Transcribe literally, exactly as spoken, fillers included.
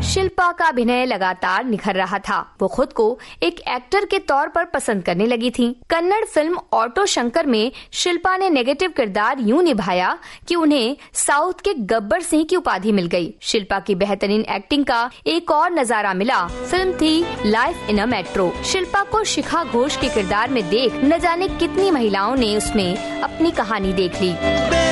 शिल्पा का अभिनय लगातार निखर रहा था। वो खुद को एक एक्टर के तौर पर पसंद करने लगी थी। कन्नड़ फिल्म ऑटो शंकर में शिल्पा ने नेगेटिव किरदार यूं निभाया कि उन्हें साउथ के गब्बर सिंह की उपाधि मिल गई। शिल्पा की बेहतरीन एक्टिंग का एक और नजारा मिला फिल्म थी life in a metro. Shilpa को शिखा घोष के किरदार में देख न जाने कितनी महिलाओं ने उसमें अपनी कहानी देख ली।